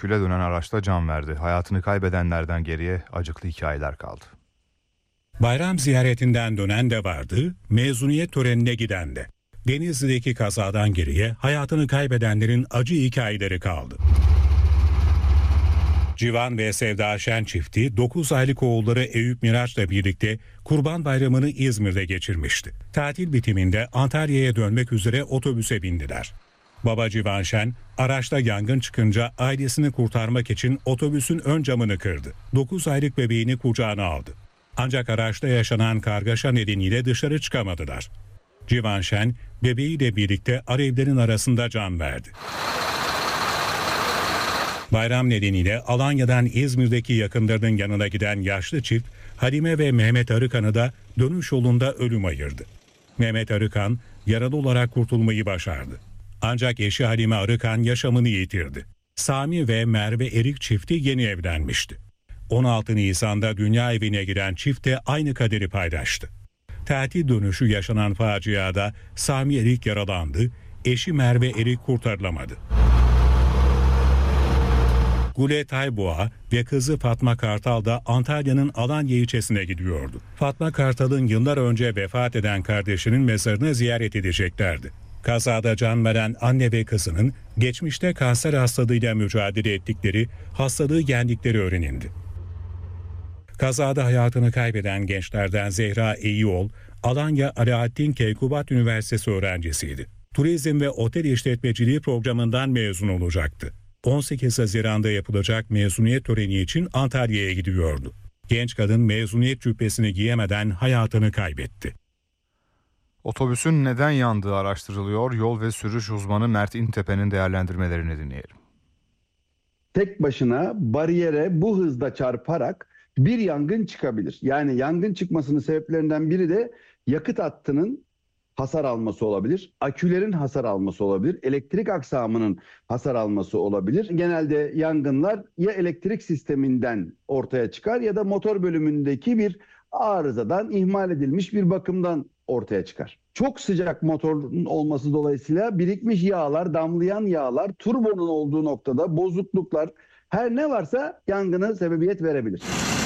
küle dönen araçta can verdi. Hayatını kaybedenlerden geriye acıklı hikayeler kaldı. Bayram ziyaretinden dönen de vardı, mezuniyet törenine giden de. Denizli'deki kazadan geriye hayatını kaybedenlerin acı hikayeleri kaldı. Civan ve Sevda Şen çifti 9 aylık oğulları Eyüp Miraç'la birlikte Kurban Bayramı'nı İzmir'de geçirmişti. Tatil bitiminde Antalya'ya dönmek üzere otobüse bindiler. Baba Civan Şen araçta yangın çıkınca ailesini kurtarmak için otobüsün ön camını kırdı. 9 aylık bebeğini kucağına aldı. Ancak araçta yaşanan kargaşa nedeniyle dışarı çıkamadılar. Civan Şen bebeğiyle birlikte alevlerin arasında can verdi. Bayram nedeniyle Alanya'dan İzmir'deki yakınlarının yanına giden yaşlı çift Halime ve Mehmet Arıkan'ı da dönüş yolunda ölüm ayırdı. Mehmet Arıkan yaralı olarak kurtulmayı başardı. Ancak eşi Halime Arıkan yaşamını yitirdi. Sami ve Merve Erik çifti yeni evlenmişti. 16 Nisan'da dünya evine giren çift de aynı kaderi paylaştı. Tatil dönüşü yaşanan faciada Sami Erik yaralandı, eşi Merve Erik kurtarılamadı. Gule Tayboğa ve kızı Fatma Kartal da Antalya'nın Alanya ilçesine gidiyordu. Fatma Kartal'ın yıllar önce vefat eden kardeşinin mezarını ziyaret edeceklerdi. Kazada can veren anne ve kızının geçmişte kanser hastalığıyla mücadele ettikleri, hastalığı yendikleri öğrenildi. Kazada hayatını kaybeden gençlerden Zehra Eyyol, Alanya Alaaddin Keykubat Üniversitesi öğrencisiydi. Turizm ve Otel İşletmeciliği programından mezun olacaktı. 18 Haziran'da yapılacak mezuniyet töreni için Antalya'ya gidiyordu. Genç kadın mezuniyet cübbesini giyemeden hayatını kaybetti. Otobüsün neden yandığı araştırılıyor. Yol ve sürüş uzmanı Mert İntepe'nin değerlendirmelerini dinleyelim. Tek başına bariyere bu hızda çarparak bir yangın çıkabilir. Yani yangın çıkmasının sebeplerinden biri de yakıt hattının hasar alması olabilir, akülerin hasar alması olabilir, elektrik aksamının hasar alması olabilir. Genelde yangınlar ya elektrik sisteminden ortaya çıkar ya da motor bölümündeki bir arızadan, ihmal edilmiş bir bakımdan ortaya çıkar. Çok sıcak motorun olması dolayısıyla birikmiş yağlar, damlayan yağlar, turbonun olduğu noktada bozukluklar, her ne varsa yangına sebebiyet verebilir.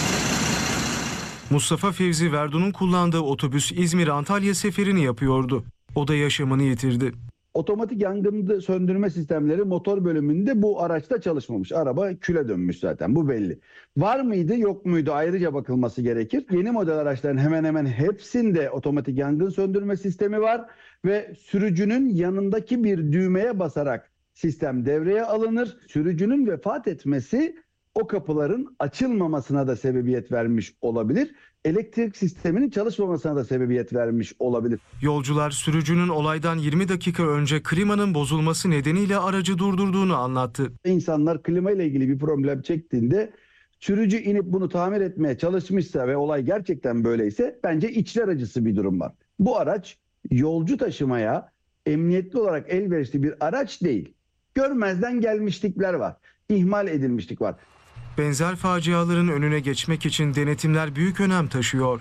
Mustafa Fevzi Verdun'un kullandığı otobüs İzmir-Antalya seferini yapıyordu. O da yaşamını yitirdi. Otomatik yangın söndürme sistemleri motor bölümünde bu araçta çalışmamış. Araba küle dönmüş zaten, bu belli. Var mıydı yok muydu ayrıca bakılması gerekir. Yeni model araçların hemen hemen hepsinde otomatik yangın söndürme sistemi var. Ve sürücünün yanındaki bir düğmeye basarak sistem devreye alınır. Sürücünün vefat etmesi o kapıların açılmamasına da sebebiyet vermiş olabilir. Elektrik sisteminin çalışmamasına da sebebiyet vermiş olabilir. Yolcular sürücünün olaydan 20 dakika önce klimanın bozulması nedeniyle aracı durdurduğunu anlattı. İnsanlar klima ile ilgili bir problem çektiğinde sürücü inip bunu tamir etmeye çalışmışsa ve olay gerçekten böyleyse bence içler acısı bir durum var. Bu araç yolcu taşımaya emniyetli olarak elverişli bir araç değil. Görmezden gelmişlikler var. İhmal edilmişlik var. Benzer faciaların önüne geçmek için denetimler büyük önem taşıyor.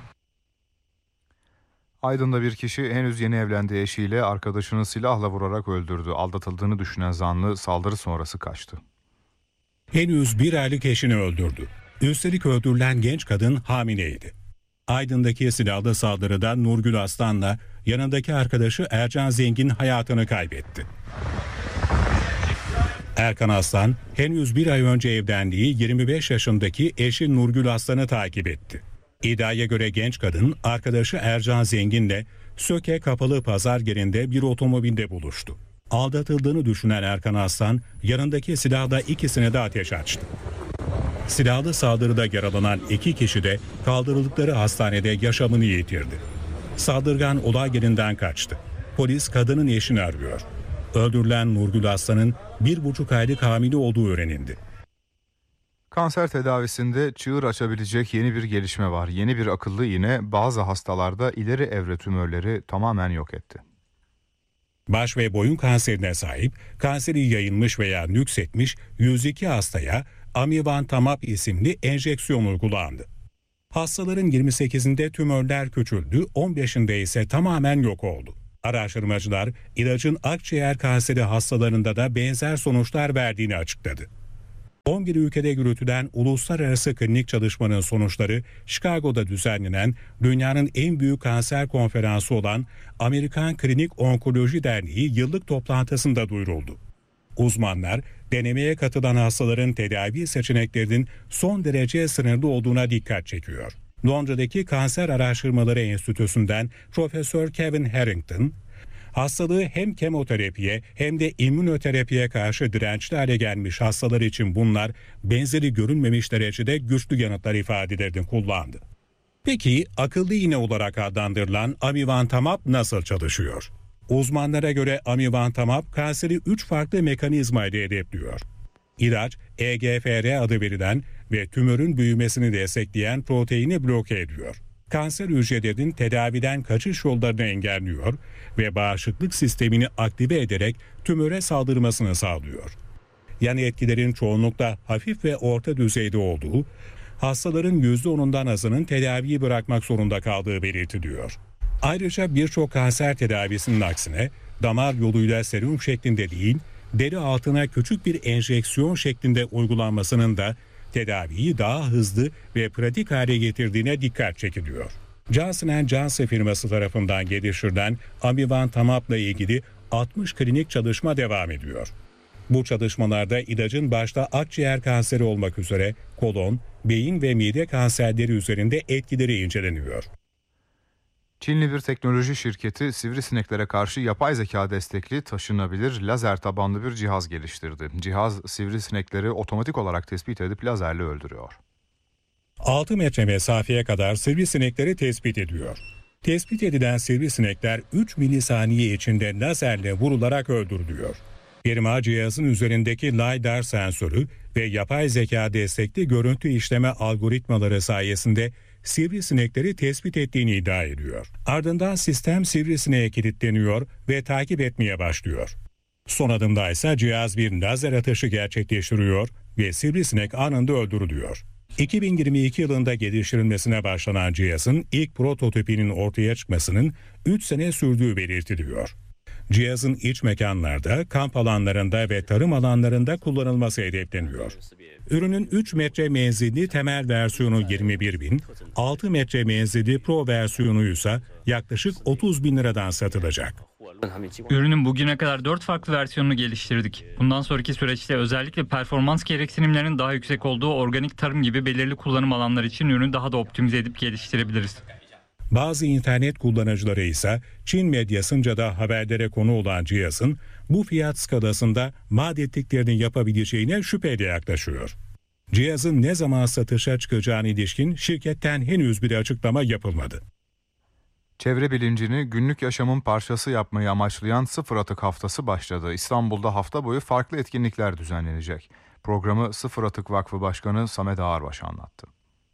Aydın'da bir kişi henüz yeni evlendiği eşiyle arkadaşını silahla vurarak öldürdü. Aldatıldığını düşünen zanlı saldırı sonrası kaçtı. Henüz bir aylık eşini öldürdü. Üstelik öldürülen genç kadın hamileydi. Aydın'daki silahlı saldırıda Nurgül Aslan'la yanındaki arkadaşı Ercan Zengin hayatını kaybetti. Erkan Aslan henüz bir ay önce evlendiği 25 yaşındaki eşi Nurgül Aslan'ı takip etti. İddiaya göre genç kadın arkadaşı Ercan Zengin'le Söke Kapalı Pazar yerinde bir otomobilde buluştu. Aldatıldığını düşünen Erkan Aslan yanındaki silahla ikisine de ateş açtı. Silahlı saldırıda yaralanan iki kişi de kaldırıldıkları hastanede yaşamını yitirdi. Saldırgan olay yerinden kaçtı. Polis kadının eşini arıyor. Öldürülen Nurgül Aslan'ın 1,5 aylık hamile olduğu öğrenildi. Kanser tedavisinde çığır açabilecek yeni bir gelişme var. Yeni bir akıllı iğne bazı hastalarda ileri evre tümörleri tamamen yok etti. Baş ve boyun kanserine sahip, kanseri yayılmış veya nüksetmiş 102 hastaya Amivantamab isimli enjeksiyon uygulandı. Hastaların 28'inde tümörler küçüldü, 15'inde ise tamamen yok oldu. Araştırmacılar ilacın akciğer kanseri hastalarında da benzer sonuçlar verdiğini açıkladı. 11 ülkede yürütülen uluslararası klinik çalışmanın sonuçları Chicago'da düzenlenen dünyanın en büyük kanser konferansı olan Amerikan Klinik Onkoloji Derneği yıllık toplantısında duyuruldu. Uzmanlar denemeye katılan hastaların tedavi seçeneklerinin son derece sınırlı olduğuna dikkat çekiyor. Londra'daki Kanser Araştırmaları Enstitüsü'nden Profesör Kevin Harrington, hastalığı hem kemoterapiye hem de immünoterapiye karşı dirençli hale gelmiş hastalar için bunlar benzeri görülmemiş derecede güçlü yanıtlar ifadelerini kullandı. Peki akıllı iğne olarak adlandırılan amivantamab nasıl çalışıyor? Uzmanlara göre amivantamab kanseri 3 farklı mekanizma ile hedefliyor. İlaç, EGFR adı verilen ve tümörün büyümesini destekleyen proteini bloke ediyor. Kanser hücrelerinin tedaviden kaçış yollarını engelliyor ve bağışıklık sistemini aktive ederek tümöre saldırmasını sağlıyor. Yan etkilerin çoğunlukla hafif ve orta düzeyde olduğu, hastaların %10'undan azının tedaviyi bırakmak zorunda kaldığı belirtiliyor. Ayrıca birçok kanser tedavisinin aksine damar yoluyla serum şeklinde değil, deri altına küçük bir enjeksiyon şeklinde uygulanmasının da tedaviyi daha hızlı ve pratik hale getirdiğine dikkat çekiliyor. Johnson & Johnson firması tarafından geliştirilen amivantamab'la ilgili 60 klinik çalışma devam ediyor. Bu çalışmalarda ilacın başta akciğer kanseri olmak üzere kolon, beyin ve mide kanserleri üzerinde etkileri inceleniyor. Çinli bir teknoloji şirketi sivrisineklere karşı yapay zeka destekli taşınabilir lazer tabanlı bir cihaz geliştirdi. Cihaz sivrisinekleri otomatik olarak tespit edip lazerle öldürüyor. 6 metre mesafeye kadar sivrisinekleri tespit ediyor. Tespit edilen sivrisinekler 3 milisaniye içinde lazerle vurularak öldürülüyor. Firma cihazın üzerindeki LiDAR sensörü ve yapay zeka destekli görüntü işleme algoritmaları sayesinde sivrisinekleri tespit ettiğini iddia ediyor. Ardından sistem sivrisineğe kilitleniyor ve takip etmeye başlıyor. Son adımda ise cihaz bir lazer atışı gerçekleştiriyor ve sivrisinek anında öldürülüyor. 2022 yılında geliştirilmesine başlanan cihazın ilk prototipinin ortaya çıkmasının 3 sene sürdüğü belirtiliyor. Cihazın iç mekanlarda, kamp alanlarında ve tarım alanlarında kullanılması hedefleniyor. Ürünün 3 metre menzilli temel versiyonu 21.000, 6 metre menzilli Pro versiyonu ise yaklaşık 30.000 liradan satılacak. Ürünün bugüne kadar 4 farklı versiyonunu geliştirdik. Bundan sonraki süreçte özellikle performans gereksinimlerinin daha yüksek olduğu organik tarım gibi belirli kullanım alanları için ürünü daha da optimize edip geliştirebiliriz. Bazı internet kullanıcıları ise Çin medyasınca da haberlere konu olan cihazın bu fiyat skalasında vaat ettiklerini yapabileceğine şüpheyle yaklaşıyor. Cihazın ne zaman satışa çıkacağına ilişkin şirketten henüz bir açıklama yapılmadı. Çevre bilincini günlük yaşamın parçası yapmayı amaçlayan Sıfır Atık Haftası başladı. İstanbul'da hafta boyu farklı etkinlikler düzenlenecek. Programı Sıfır Atık Vakfı Başkanı Samet Ağarbaş anlattı.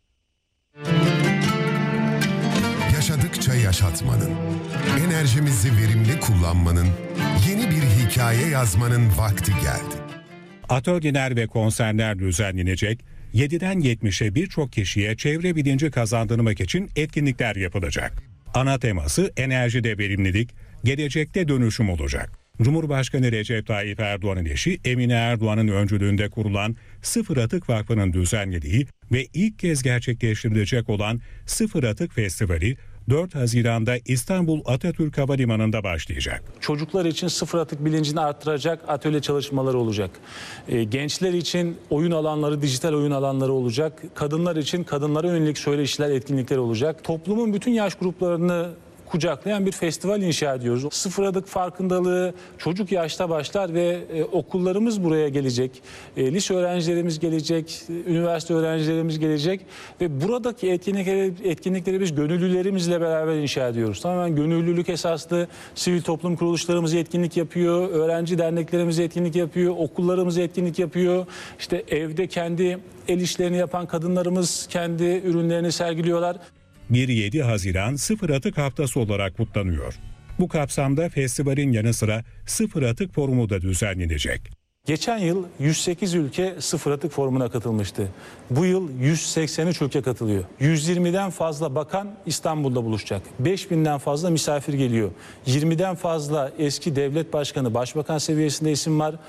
Yaşadıkça yaşatmanın, enerjimizi verimli kullanmanın, yeni bir hikaye yazmanın vakti geldi. Atölyeler ve konserler düzenlenecek, 7'den 70'e birçok kişiye çevre bilinci kazandırmak için etkinlikler yapılacak. Ana teması enerjide verimlilik, gelecekte dönüşüm olacak. Cumhurbaşkanı Recep Tayyip Erdoğan'ın eşi Emine Erdoğan'ın öncülüğünde kurulan Sıfır Atık Vakfı'nın düzenlediği ve ilk kez gerçekleştirilecek olan Sıfır Atık Festivali 4 Haziran'da İstanbul Atatürk Havalimanı'nda başlayacak. Çocuklar için sıfır atık bilincini arttıracak atölye çalışmaları olacak. Gençler için oyun alanları, dijital oyun alanları olacak. Kadınlar için kadınlara yönelik söyleşiler, etkinlikler olacak. Toplumun bütün yaş gruplarını kucaklayan bir festival inşa ediyoruz. Sıfır atık farkındalığı çocuk yaşta başlar ve okullarımız buraya gelecek. Lise öğrencilerimiz gelecek, üniversite öğrencilerimiz gelecek ve buradaki etkinlikleri biz gönüllülerimizle beraber inşa ediyoruz. Tamamen gönüllülük esaslı sivil toplum kuruluşlarımız etkinlik yapıyor, öğrenci derneklerimiz etkinlik yapıyor, okullarımız etkinlik yapıyor. İşte evde kendi el işlerini yapan kadınlarımız kendi ürünlerini sergiliyorlar. 1-7 Haziran Sıfır Atık Haftası olarak kutlanıyor. Bu kapsamda festivalin yanı sıra Sıfır Atık Forumu da düzenlenecek. Geçen yıl 108 ülke Sıfır Atık Forumu'na katılmıştı. Bu yıl 183 ülke katılıyor. 120'den fazla bakan İstanbul'da buluşacak. 5000'den fazla misafir geliyor. 20'den fazla eski devlet başkanı, başbakan seviyesinde isim var.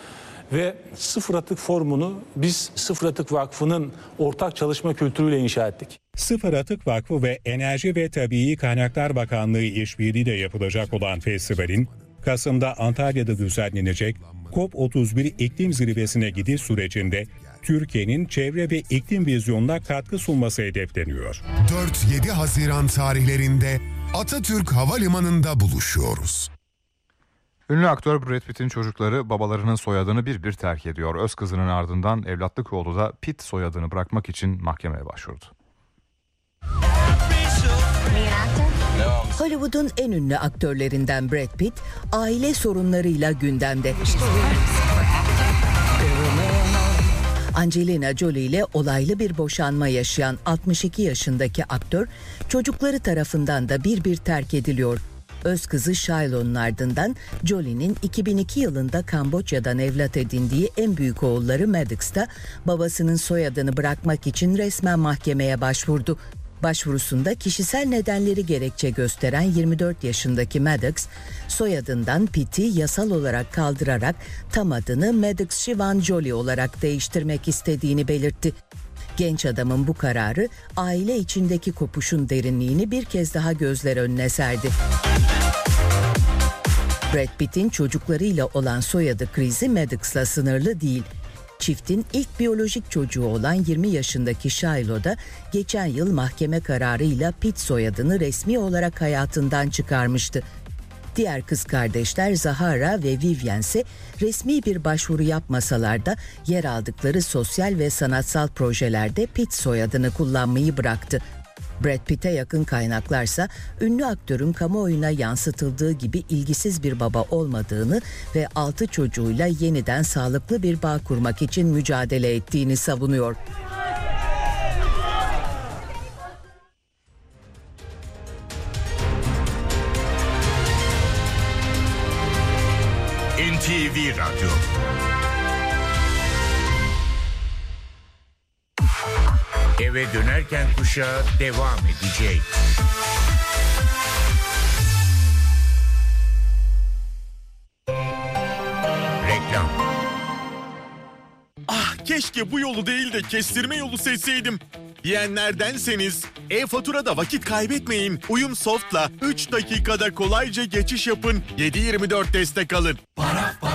Ve Sıfır Atık Forumu'nu biz Sıfır Atık Vakfı'nın ortak çalışma kültürüyle inşa ettik. Sıfır Atık Vakfı ve Enerji ve Tabii Kaynaklar Bakanlığı işbirliğiyle yapılacak olan festivalin Kasım'da Antalya'da düzenlenecek COP31 iklim zirvesine gidiş sürecinde Türkiye'nin çevre ve iklim vizyonuna katkı sunması hedefleniyor. 4-7 Haziran tarihlerinde Atatürk Havalimanı'nda buluşuyoruz. Ünlü aktör Brad Pitt'in çocukları babalarının soyadını bir bir terk ediyor. Öz kızının ardından evlatlık oğlu da Pitt soyadını bırakmak için mahkemeye başvurdu. Hollywood'un en ünlü aktörlerinden Brad Pitt, aile sorunlarıyla gündemde. Angelina Jolie ile olaylı bir boşanma yaşayan 62 yaşındaki aktör, çocukları tarafından da bir bir terk ediliyor. Öz kızı Shiloh'un ardından Jolie'nin 2002 yılında Kamboçya'dan evlat edindiği en büyük oğulları Maddox da babasının soyadını bırakmak için resmen mahkemeye başvurdu. Başvurusunda kişisel nedenleri gerekçe gösteren 24 yaşındaki Maddox, soyadından Pitt'i yasal olarak kaldırarak tam adını Maddox Sivan Jolie olarak değiştirmek istediğini belirtti. Genç adamın bu kararı aile içindeki kopuşun derinliğini bir kez daha gözler önüne serdi. Brad Pitt'in çocuklarıyla olan soyadı krizi Maddox'la sınırlı değil. Çiftin ilk biyolojik çocuğu olan 20 yaşındaki Shiloh da geçen yıl mahkeme kararıyla Pitt soyadını resmi olarak hayatından çıkarmıştı. Diğer kız kardeşler Zahara ve Vivian ise resmi bir başvuru yapmasalar da yer aldıkları sosyal ve sanatsal projelerde Pitt soyadını kullanmayı bıraktı. Brad Pitt'e yakın kaynaklarsa ünlü aktörün kamuoyuna yansıtıldığı gibi ilgisiz bir baba olmadığını ve 6 çocuğuyla yeniden sağlıklı bir bağ kurmak için mücadele ettiğini savunuyor. NTV Radyo. Eve dönerken kuşağı devam edecek. Reklam. Ah, keşke bu yolu değil de kestirme yolu seçseydim diyenlerdenseniz e-faturada vakit kaybetmeyin. Uyum Soft'la 3 dakikada kolayca geçiş yapın. 7/24 destek alın.